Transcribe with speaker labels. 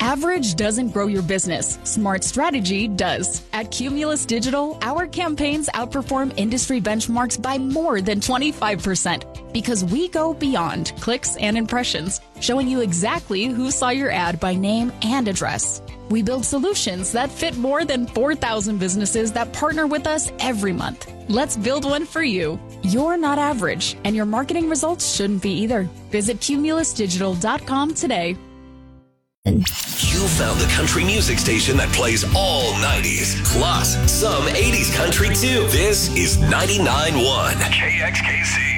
Speaker 1: Average doesn't grow your business. Smart strategy does. At Cumulus Digital, our campaigns outperform industry benchmarks by more than 25% because we go beyond clicks and impressions, showing you exactly who saw your ad by name and address. We build solutions that fit more than 4,000 businesses that partner with us every month. Let's build one for you. You're not average, and your marketing results shouldn't be either. Visit cumulusdigital.com today.
Speaker 2: You found the country music station that plays all 90s, plus some 80s country too. This is 99.1 KXKC.